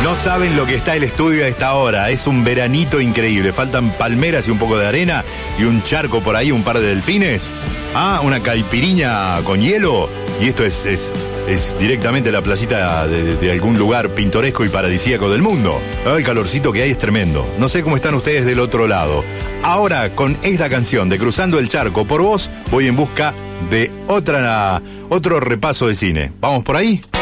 No saben lo que está el estudio a esta hora. Es un veranito increíble. Faltan palmeras y un poco de arena y un charco por ahí, un par de delfines. Ah, una caipiriña con hielo. Y esto es directamente la placita de algún lugar pintoresco y paradisíaco del mundo. El calorcito que hay es tremendo. No sé cómo están ustedes del otro lado. Ahora, con esta canción de Cruzando el Charco por Vos, voy en busca de otro repaso de cine. ¿Vamos por ahí?